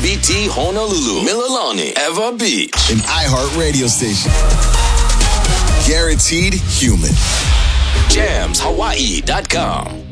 UBT Honolulu, Mililani, Eva Beach. An iHeart radio station. Guaranteed human. JamsHawaii.com.